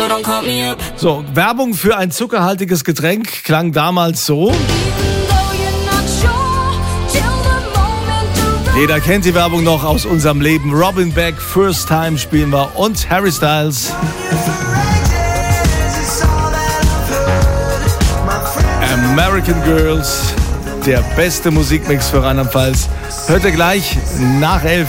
So, Werbung für ein zuckerhaltiges Getränk klang damals so. Jeder kennt die Werbung noch aus unserem Leben. Robin Beck, First Time spielen wir und Harry Styles. American Girls, der beste Musikmix für Rheinland-Pfalz. Hört ihr gleich nach 11.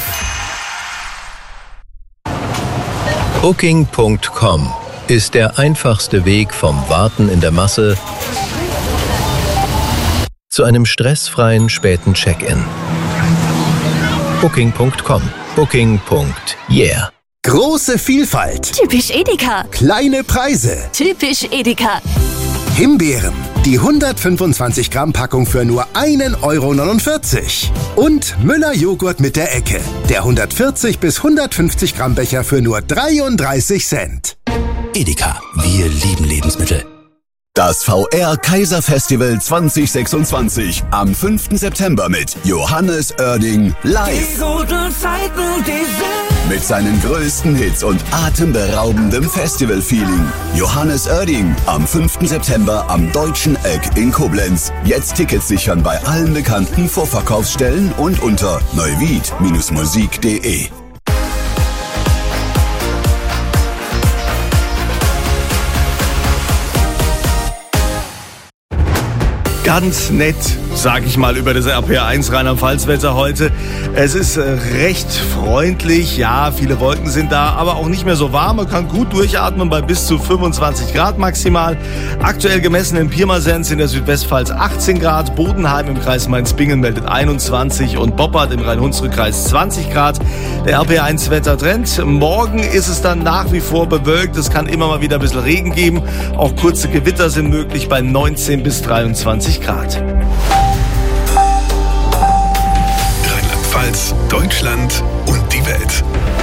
Booking.com ist der einfachste Weg vom Warten in der Masse zu einem stressfreien späten Check-in. Booking.com. Booking.yeah. Große Vielfalt. Typisch Edeka. Kleine Preise. Typisch Edeka. Himbeeren. Die 125 Gramm Packung für nur 1,49 €. Und Müller Joghurt mit der Ecke. Der 140 bis 150 Gramm Becher für nur 33 Cent. Edeka. Wir lieben Lebensmittel. Das VR Kaiser Festival 2026 am 5. September mit Johannes Oerding live. Mit seinen größten Hits und atemberaubendem Festival-Feeling. Johannes Oerding am 5. September am Deutschen Eck in Koblenz. Jetzt Tickets sichern bei allen bekannten Vorverkaufsstellen und unter neuwied-musik.de. Ganz nett, sag ich mal, über das RPR1 Rheinland-Pfalz-Wetter heute. Es ist recht freundlich, ja, viele Wolken sind da, aber auch nicht mehr so warm. Man kann gut durchatmen bei bis zu 25 Grad maximal. Aktuell gemessen in Pirmasens in der Südwestpfalz 18 Grad, Bodenheim im Kreis Mainz-Bingen meldet 21 und Boppard im Rhein-Hunsrück-Kreis 20 Grad. Der RPR1-Wettertrend. Morgen ist es dann nach wie vor bewölkt. Es kann immer mal wieder ein bisschen Regen geben. Auch kurze Gewitter sind möglich bei 19 bis 23 Grad. Rheinland-Pfalz, Deutschland und die Welt.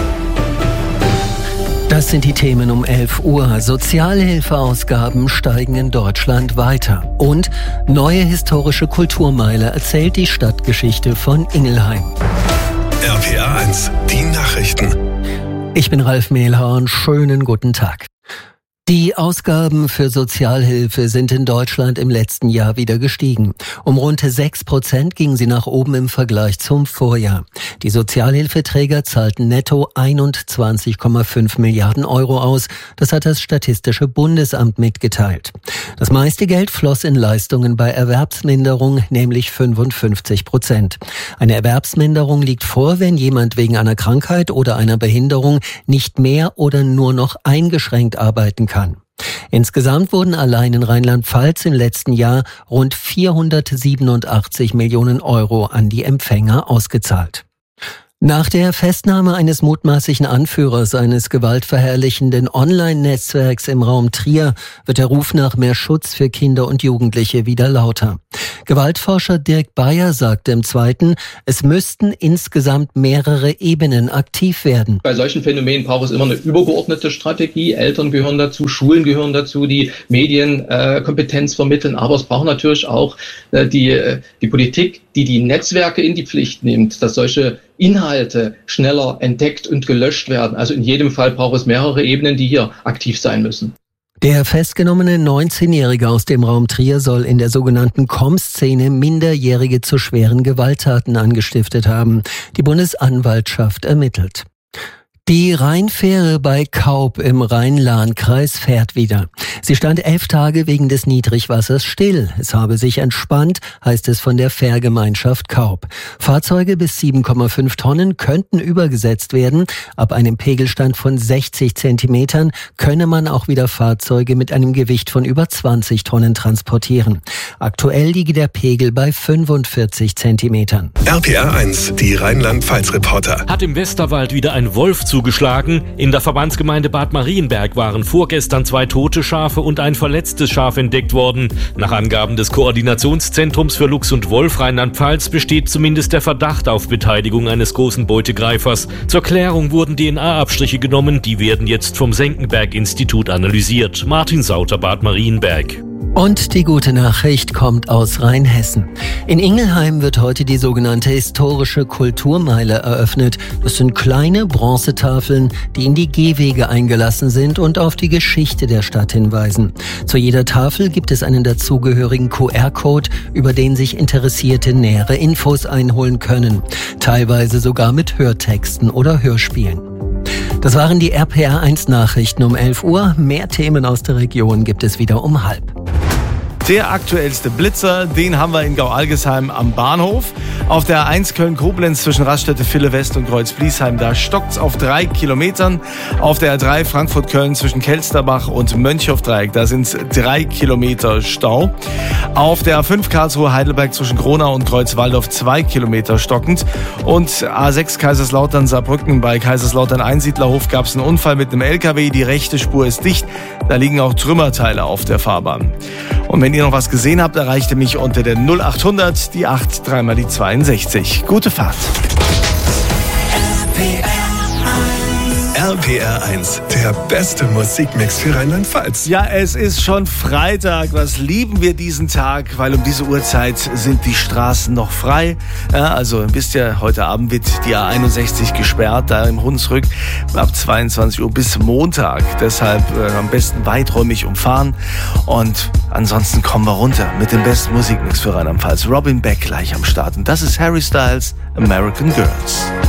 Das sind die Themen um 11 Uhr. Sozialhilfeausgaben steigen in Deutschland weiter. Und neue historische Kulturmeile erzählt die Stadtgeschichte von Ingelheim. RPR1, die Nachrichten. Ich bin Ralf Mehlhorn. Schönen guten Tag. Die Ausgaben für Sozialhilfe sind in Deutschland im letzten Jahr wieder gestiegen. Um rund 6% gingen sie nach oben im Vergleich zum Vorjahr. Die Sozialhilfeträger zahlten netto 21,5 Milliarden Euro aus. Das hat das Statistische Bundesamt mitgeteilt. Das meiste Geld floss in Leistungen bei Erwerbsminderung, nämlich 55%. Eine Erwerbsminderung liegt vor, wenn jemand wegen einer Krankheit oder einer Behinderung nicht mehr oder nur noch eingeschränkt arbeiten kann. Insgesamt wurden allein in Rheinland-Pfalz im letzten Jahr rund 487 Millionen Euro an die Empfänger ausgezahlt. Nach der Festnahme eines mutmaßlichen Anführers eines gewaltverherrlichenden Online-Netzwerks im Raum Trier wird der Ruf nach mehr Schutz für Kinder und Jugendliche wieder lauter. Gewaltforscher Dirk Bayer sagte im Zweiten, es müssten insgesamt mehrere Ebenen aktiv werden. Bei solchen Phänomenen braucht es immer eine übergeordnete Strategie. Eltern gehören dazu, Schulen gehören dazu, die Medien Kompetenz vermitteln. Aber es braucht natürlich auch die Politik, die Netzwerke in die Pflicht nimmt, dass solche Inhalte schneller entdeckt und gelöscht werden. Also in jedem Fall braucht es mehrere Ebenen, die hier aktiv sein müssen. Der festgenommene 19-Jährige aus dem Raum Trier soll in der sogenannten Com-Szene Minderjährige zu schweren Gewalttaten angestiftet haben. Die Bundesanwaltschaft ermittelt. Die Rheinfähre bei Kaub im Rhein-Lahn-Kreis fährt wieder. Sie stand 11 Tage wegen des Niedrigwassers still. Es habe sich entspannt, heißt es von der Fährgemeinschaft Kaub. Fahrzeuge bis 7,5 Tonnen könnten übergesetzt werden. Ab einem Pegelstand von 60 Zentimetern könne man auch wieder Fahrzeuge mit einem Gewicht von über 20 Tonnen transportieren. Aktuell liege der Pegel bei 45 Zentimetern. RPR1, die Rheinland-Pfalz-Reporter. Hat im Westerwald wieder ein Wolf zugeschlagen. In der Verbandsgemeinde Bad Marienberg waren vorgestern 2 tote Schafe und ein verletztes Schaf entdeckt worden. Nach Angaben des Koordinationszentrums für Luchs und Wolf Rheinland-Pfalz besteht zumindest der Verdacht auf Beteiligung eines großen Beutegreifers. Zur Klärung wurden DNA-Abstriche genommen, die werden jetzt vom Senckenberg-Institut analysiert. Martin Sauter, Bad Marienberg. Und die gute Nachricht kommt aus Rheinhessen. In Ingelheim wird heute die sogenannte historische Kulturmeile eröffnet. Das sind kleine Bronzetafeln, die in die Gehwege eingelassen sind und auf die Geschichte der Stadt hinweisen. Zu jeder Tafel gibt es einen dazugehörigen QR-Code, über den sich Interessierte nähere Infos einholen können. Teilweise sogar mit Hörtexten oder Hörspielen. Das waren die RPR1 Nachrichten um 11 Uhr. Mehr Themen aus der Region gibt es wieder um 12:30. Der aktuellste Blitzer, den haben wir in Gau-Algesheim am Bahnhof. Auf der A1 Köln-Koblenz zwischen Raststätte-Ville West und Kreuz-Bliesheim, da stockt's auf 3 Kilometern. Auf der A3 Frankfurt-Köln zwischen Kelsterbach und Mönchhoff-Dreieck, da sind's 3 Kilometer Stau. Auf der A5 Karlsruhe-Heidelberg zwischen Gronau und Kreuzwaldorf 2 Kilometer stockend. Und A6 Kaiserslautern-Saarbrücken bei Kaiserslautern-Einsiedlerhof gab's einen Unfall mit einem LKW. Die rechte Spur ist dicht. Da liegen auch Trümmerteile auf der Fahrbahn. Und wenn ihr noch was gesehen habt, erreicht ihr mich unter der 0800, die 8, 3 mal die 62. Gute Fahrt. RPR1, der beste Musikmix für Rheinland-Pfalz. Ja, es ist schon Freitag. Was lieben wir diesen Tag? Weil um diese Uhrzeit sind die Straßen noch frei. Ja, also wisst ihr, heute Abend wird die A61 gesperrt, da im Hunsrück ab 22 Uhr bis Montag. Deshalb am besten weiträumig umfahren. Und ansonsten kommen wir runter mit dem besten Musikmix für Rheinland-Pfalz. Robin Beck gleich am Start. Und das ist Harry Styles, American Girls.